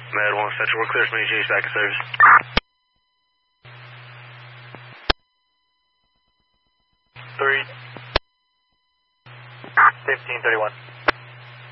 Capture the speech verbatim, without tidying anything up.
Med one Central, we're clear as many G's back in service. Three. Fifteen thirty-one.